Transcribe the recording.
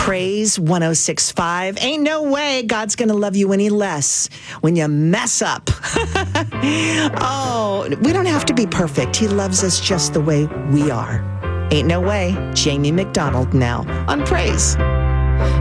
Praise 106.5. Ain't no way God's going to love you any less when you mess up. Oh, we don't have to be perfect. He loves us just the way we are. Ain't no way. Jamie McDonald now on Praise.